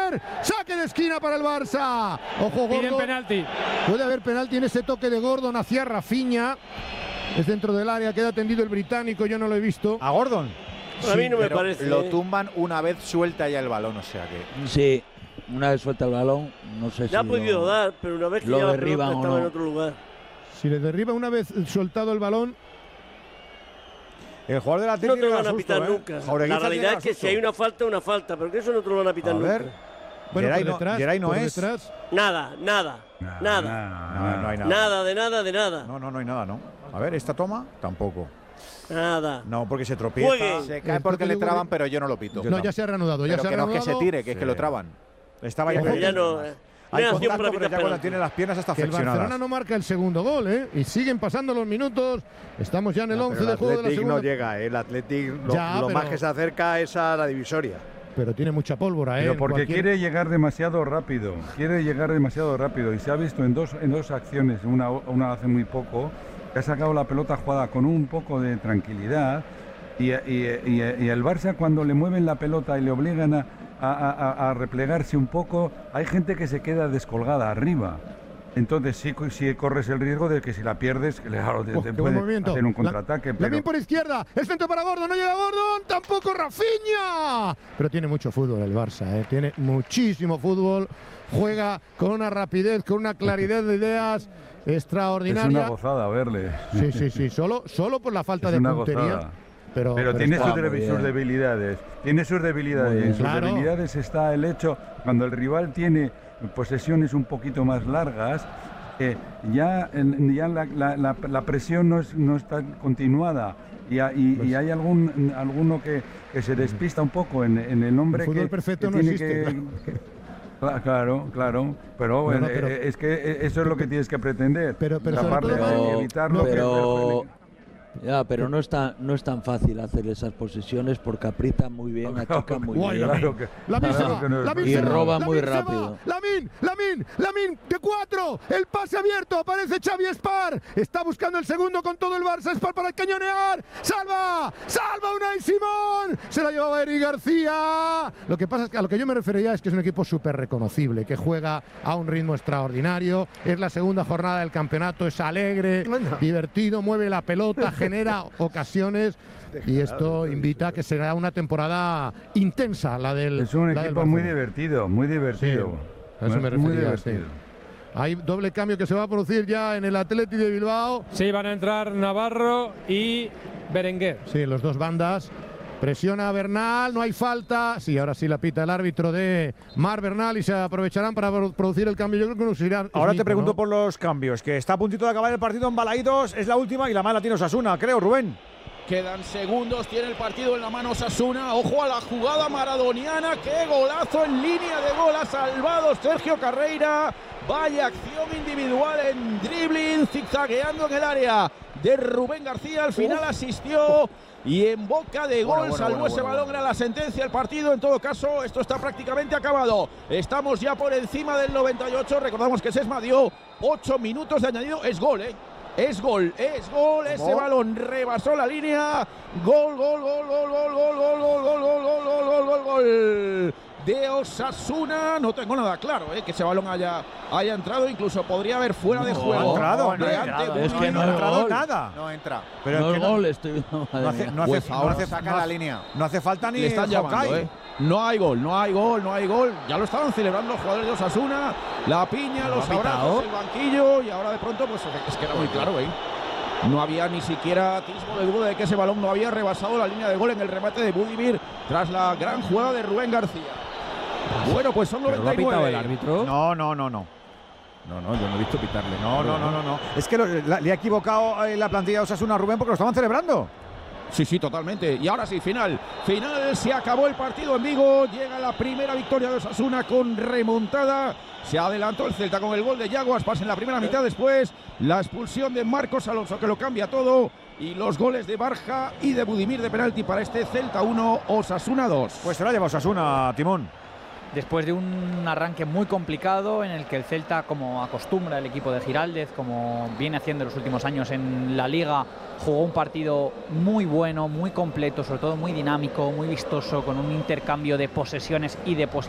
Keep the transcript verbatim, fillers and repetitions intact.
Rudiger. Saque de esquina para el Barça. Ojo, Piden Gordon. penalti. Puede haber penalti en ese toque de Gordon hacia Rafinha. Es dentro del área, queda tendido el británico, yo no lo he visto. ¿A Gordon? A mí no me parece. Lo tumban una vez suelta ya el balón, o sea que. Sí, una vez suelta el balón, no sé si. Ya ha podido lo, dar, pero una vez que lo ya la derriban pelota o estaba no. en otro lugar. Si le derriba una vez soltado el balón. El jugador del Atlético No te lo van a susto, pitar ¿eh? nunca. Jaureguiza La realidad tiene es que susto. si hay una falta, una falta, pero que eso no te lo van a pitar A nunca. ver. Bueno, Geray por no- detrás, Geray no por es. detrás. Nada, nada, Nada, nada. nada, No, no hay nada. Nada, de nada, de nada. No, no, no hay nada, ¿no? A ver, esta toma, tampoco. Nada. No, porque se tropieza. Juegue. Se cae El porque toque le de traban, Gordon- pero yo no lo pito. Yo No, no. ya se ha reanudado, ya Pero se ha que no, que reanudado. se tire, que es Sí. que lo traban. Estaba ya Pero ya perdido. no. eh, Hay no hay acción contacto, para pero pitar ya cuando penalti. tiene las piernas hasta Que el flexionadas. Barcelona no marca el segundo gol, ¿eh? Y siguen pasando los minutos. Estamos ya en el No, once pero de el juego de la Athletic segunda. no llega, ¿eh? El Athletic lo, Ya, lo pero- más que se acerca es a la divisoria. Pero tiene mucha pólvora, ¿eh? Pero En porque cualquier- quiere llegar demasiado rápido, quiere llegar demasiado rápido y se ha visto en dos, en dos acciones, una, una hace muy poco, que ha sacado la pelota jugada con un poco de tranquilidad y, y- y- y el Barça cuando le mueven la pelota y le obligan a, a- a- a replegarse un poco, hay gente que se queda descolgada arriba. Entonces sí, sí corres el riesgo de que si la pierdes, claro, te, Oh, te qué buen puede movimiento. hacer un La- contraataque. pero- Lamin por izquierda, el centro para Gordon, no llega Gordon, tampoco Rafinha. Pero tiene mucho fútbol el Barça, ¿eh? Tiene muchísimo fútbol, juega con una rapidez, con una claridad de ideas Es extraordinaria. una gozada verle. Sí, sí, sí, solo, solo por la falta Es de una puntería. gozada. Pero, Pero, pero tiene está sus, muy debi- bien. sus debilidades. Tiene sus debilidades. Muy Y bien. en sus Claro. debilidades está el hecho, cuando el rival tiene posesiones un poquito más largas, eh, ya, en- ya la, la- la- la presión no, es, no está continuada. Y, ha- y- y hay algún alguno que, que se despista un poco en, en el hombre El fútbol que, perfecto que no tiene existe, que, que- Cla- Claro, claro, pero, No, no, eh, pero- eh, es que eh, eso es lo que tienes que pretender. Pero- pero sobre taparle todo- y evitarlo. que- pero, ya, pero no es tan, no es tan fácil hacer esas posiciones porque aprietan muy bien, achican muy Guay, bien. Claro que- Lamin se claro va, que no es Lamin Y se va, roba Lamin muy se va. rápido. Lamin, Lamin, Lamin, de cuatro, el pase abierto, aparece Xavi Spar, está buscando el segundo con todo el Barça, Spar para cañonear, salva, salva Unai Simón, se la llevaba Eric García. Lo que pasa es que a lo que yo me refería es que es un equipo súper reconocible, que juega a un ritmo extraordinario, es la segunda jornada del campeonato, es alegre, divertido, mueve la pelota, genera ocasiones y esto invita a que será una temporada intensa la del Es un la del equipo muy Barcelona. divertido, muy divertido. a eso me muy refería, sí. divertido. Hay doble cambio que se va a producir ya en el Athletic de Bilbao. Sí, van a entrar Navarro y Berenguer. Sí, los dos bandas. Presiona a Bernal, no hay falta. Sí, ahora sí la pita el árbitro de Mar Bernal y se aprovecharán para pro- producir el cambio. Yo creo que nos irá. Ahora te Nico, pregunto ¿no? por los cambios, que está a puntito de acabar el partido en Balaídos, es la última y la mala tiene Osasuna, creo, Rubén. Quedan segundos, tiene el partido en la mano Osasuna. Ojo a la jugada maradoniana. ¡Qué golazo en línea de gol! Ha salvado Sergio Carreira. Vaya acción individual en dribbling, zigzagueando en el área de Rubén García. Al final asistió y en boca de gol Bueno, bueno, salvó bueno, ese bueno, balón. bueno. Era la sentencia del partido. En todo caso, esto está prácticamente acabado. Estamos ya por encima del noventa y ocho. Recordamos que Sesma dio ocho minutos de añadido. Es gol, ¿eh? Es gol, es gol, ese balón rebasó la línea. Gol, gol, gol, gol, gol, gol, gol, gol, gol, gol, gol, gol, gol, gol, gol de Osasuna. No tengo nada claro, ¿eh? Que ese balón haya, haya entrado, incluso podría haber fuera de No, juego. ha entrado, de no ha ante entrado. Budimir. Es que no ha es entrado gol. nada. No entra. Pero no es es que gol, estoy. no Madre hace, mía. no hace, Pues no ahora hace- Saca no la hace- línea. no hace falta ni Le están Hawkeye. llamando, ¿eh? No hay gol, no hay gol, no hay gol. Ya lo estaban celebrando los jugadores de Osasuna. La piña, los abrazos, el banquillo. Y ahora de pronto, pues es que era muy claro, ¿eh? No había ni siquiera atisbo de duda de que ese balón no había rebasado la línea de gol en el remate de Budimir tras la gran jugada de Rubén García. Bueno, pues son ¿Pero lo ha noventa y pitado nueve. el árbitro? No, no, no, no. No, no, yo no he visto pitarle. No, no, no, no, no. Es que lo- la- le ha equivocado eh, la plantilla de Osasuna a Rubén porque lo estaban celebrando. Sí, sí, totalmente. Y ahora sí, final. Final, se acabó el partido en Vigo. Llega la primera victoria de Osasuna con remontada. Se adelantó el Celta con el gol de Yago Aspas en la primera mitad. Después, la expulsión de Marcos Alonso, que lo cambia todo. Y los goles de Barja y de Budimir de penalti para este Celta uno, Osasuna dos. Pues se la lleva Osasuna, Timón. Después de un arranque muy complicado en el que el Celta, como acostumbra el equipo de Giraldez, como viene haciendo en los últimos años en la Liga, jugó un partido muy bueno, muy completo, sobre todo muy dinámico, muy vistoso, con un intercambio de posesiones y de posiciones